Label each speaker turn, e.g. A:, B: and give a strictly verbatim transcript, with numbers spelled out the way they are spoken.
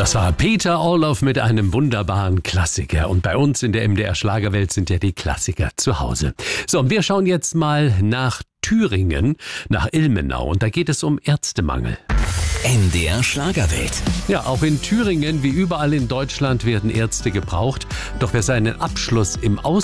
A: Das war Peter Orloff mit einem wunderbaren Klassiker. Und bei uns in der M D R Schlagerwelt sind ja die Klassiker zu Hause. So, und wir schauen jetzt mal nach Thüringen, nach Ilmenau. Und da geht es um Ärztemangel.
B: M D R Schlagerwelt.
A: Ja, auch in Thüringen wie überall in Deutschland werden Ärzte gebraucht. Doch wer seinen Abschluss im Ausland